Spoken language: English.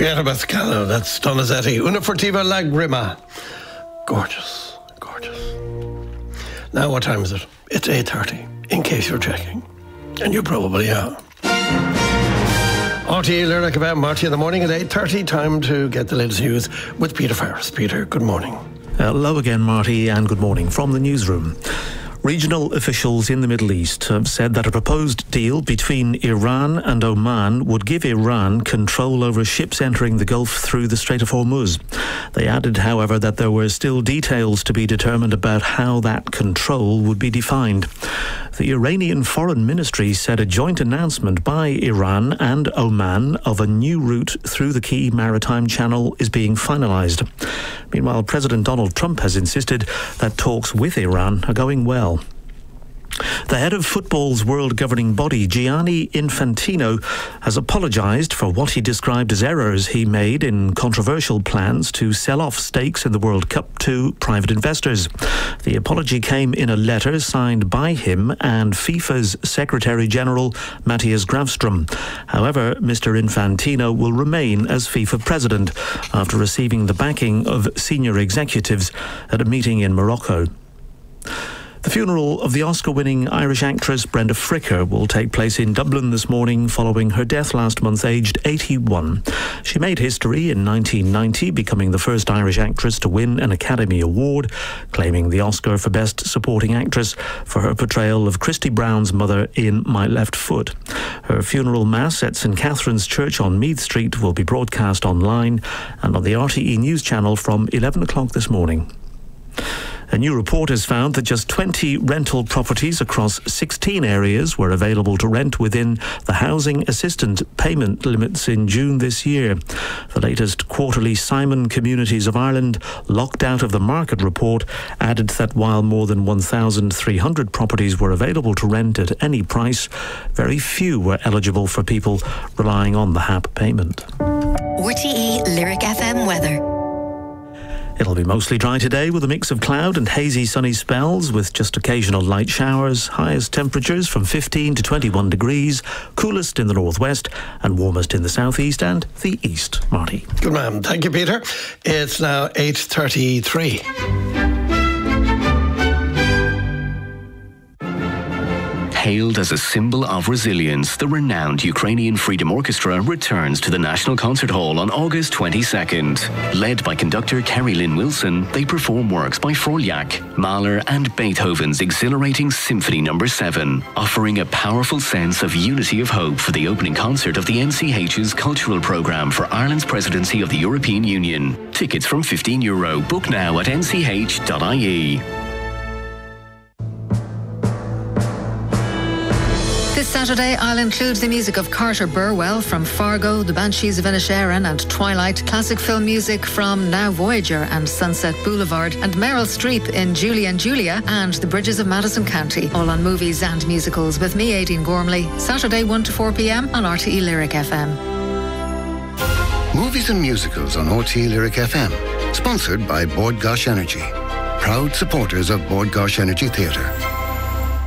Piero Mascalo, that's Donizetti. Una furtiva lagrima. Gorgeous, gorgeous. Now, what time is it? It's 8:30, in case you're checking. And you probably are. RTE Lyric FM, Marty in the morning at 8:30. Time to get the latest news with Peter Farris. Peter, good morning. Hello again, Marty, and good morning from the newsroom. Regional officials in the Middle East have said that a proposed deal between Iran and Oman would give Iran control over ships entering the Gulf through the Strait of Hormuz. They added, however, that there were still details to be determined about how that control would be defined. The Iranian Foreign Ministry said a joint announcement by Iran and Oman of a new route through the key maritime channel is being finalised. Meanwhile, President Donald Trump has insisted that talks with Iran are going well. The head of football's world governing body, Gianni Infantino, has apologised for what he described as errors he made in controversial plans to sell off stakes in the World Cup to private investors. The apology came in a letter signed by him and FIFA's Secretary-General, Matthias Grafström. However, Mr. Infantino will remain as FIFA president after receiving the backing of senior executives at a meeting in Morocco. The funeral of the Oscar-winning Irish actress Brenda Fricker will take place in Dublin this morning following her death last month, aged 81. She made history in 1990, becoming the first Irish actress to win an Academy Award, claiming the Oscar for Best Supporting Actress for her portrayal of Christy Brown's mother in My Left Foot. Her funeral mass at St Catherine's Church on Meath Street will be broadcast online and on the RTE News channel from 11 o'clock this morning. A new report has found that just 20 rental properties across 16 areas were available to rent within the housing assistance payment limits in June this year. The latest quarterly Simon Communities of Ireland Locked Out of the Market report added that while more than 1,300 properties were available to rent at any price, very few were eligible for people relying on the HAP payment. RTE Lyric FM weather. It'll be mostly dry today with a mix of cloud and hazy sunny spells with just occasional light showers. Highest temperatures from 15 to 21 degrees, coolest in the northwest and warmest in the southeast and the east. Marty. Good man. Thank you, Peter. It's now 8:33. Hailed as a symbol of resilience, the renowned Ukrainian Freedom Orchestra returns to the National Concert Hall on August 22nd. Led by conductor Kerry Lynn Wilson, they perform works by Frolyak, Mahler and Beethoven's exhilarating Symphony No. 7, offering a powerful sense of unity of hope for the opening concert of the NCH's cultural programme for Ireland's presidency of the European Union. Tickets from €15. Book now at nch.ie. This Saturday, I'll include the music of Carter Burwell from Fargo, The Banshees of Inisherin and Twilight, classic film music from Now Voyager and Sunset Boulevard, and Meryl Streep in Julie and Julia and The Bridges of Madison County, all on movies and musicals with me, Aideen Gormley, Saturday 1 to 4 p.m. on RTE Lyric FM. Movies and musicals on RTE Lyric FM, sponsored by Bord Gáis Energy, proud supporters of Bord Gáis Energy Theatre.